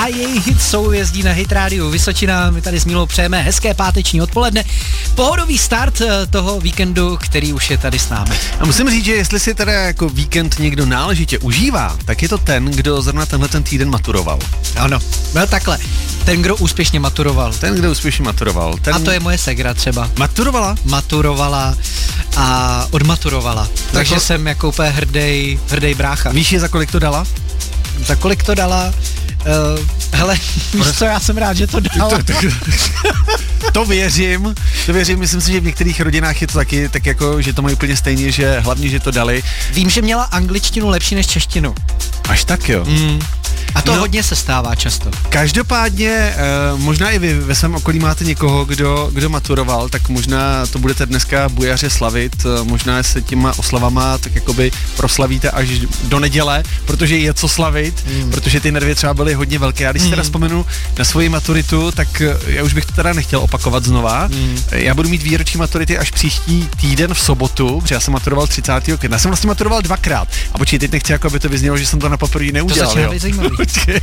a její hit souhvězdí na Hit Radio Vysočina. My tady s Mílou přejeme hezké páteční odpoledne. Pohodový start toho víkendu, který už je tady s námi. A musím říct, že jestli si teda jako víkend někdo náležitě užívá, tak je to ten, kdo zrovna tenhle ten týden maturoval. Ano, no takhle. Ten, kdo úspěšně maturoval. Ten... A to je moje segra třeba. Maturovala a odmaturovala. Takže jsem jako úplně hrdej brácha. Víš, za kolik to dala? Za kolik to dala? Hele, víš co, já jsem rád, že to dala. To věřím, myslím si, že v některých rodinách je to taky, tak jako, že to mají úplně stejně, že hlavně, že to dali. Vím, že měla angličtinu lepší než češtinu. Až tak jo. A to hodně se stává často. Každopádně, možná i vy ve svém okolí máte někoho, kdo maturoval, tak možná to budete dneska bujaře slavit, možná se těma oslavama tak jakoby proslavíte až do neděle, protože je co slavit, protože ty nervy třeba byly hodně velké. Já když si teda vzpomenu na svoji maturitu, tak já už bych to teda nechtěl opakovat znova. Já budu mít výroční maturity až příští týden v sobotu, protože já jsem maturoval 30. května. Já jsem vlastně maturoval dvakrát. A počkej, teď nechci, jako aby to vyznělo, že jsem to na poprvé neudělal. To začíná být zajímavý.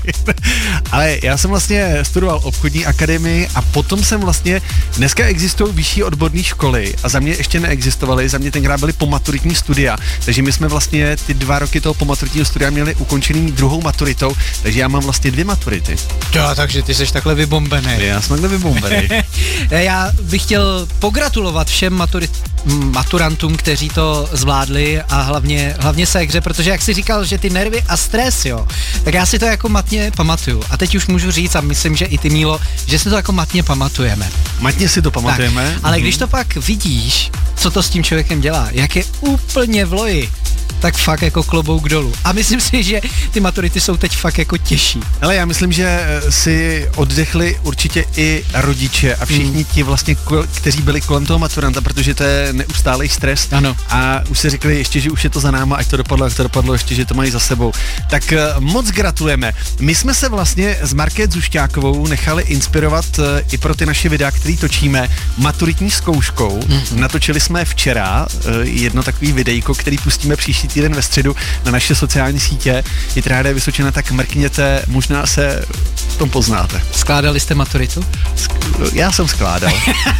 Ale já jsem vlastně studoval obchodní akademii a potom jsem vlastně, dneska existují vyšší odborné školy a za mě ještě neexistovaly, za mě tenkrát byly pomaturitní studia, takže my jsme vlastně ty 2 roky toho pomaturitního studia měli ukončený druhou maturitou, takže já mám vlastně 2 maturity. Jo, takže ty jsi takhle vybombený. Já jsem takhle vybombený. Já bych chtěl pogratulovat všem maturantům, kteří to zvládli a hlavně sekře, protože jak jsi říkal, že ty nervy a stres, jo, tak já si to jako matně pamatuju. A teď už můžu říct a myslím, že i ty, Mílo, že si to jako matně pamatujeme. Matně si to pamatujeme. Tak, ale když to pak vidíš, co to s tím člověkem dělá, jak je úplně v loji, tak fakt jako klobouk dolů. A myslím si, že ty maturity jsou teď fakt jako těžší. Ale já myslím, že si oddechli určitě i rodiče a všichni ti vlastně, kteří byli kolem toho maturanta, protože to je neustálej stres. Ano. A už si řekli ještě, že už je to za náma, ať to dopadlo, jak to dopadlo, ještě, že to mají za sebou. Tak moc gratulujeme. My jsme se vlastně s Markétou Zušťákovou nechali inspirovat i pro ty naše videa, které točíme maturitní zkouškou. Natočili jsme včera jedno takový videjko, který pustíme příští týden ve středu na naše sociální sítě. Hit Radio Vysočina, tak mrkněte, možná se v tom poznáte. Skládali jste maturitu? Já jsem skládal.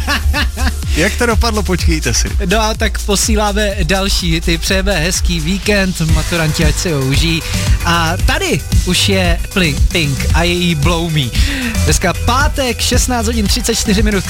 Jak to dopadlo, počkejte si. No a tak posíláme další, ty přejeme hezký víkend, maturanti ať si ho užijí. A tady už je Pink a její Blow Me. Dneska pátek, 16 hodin 34 minut.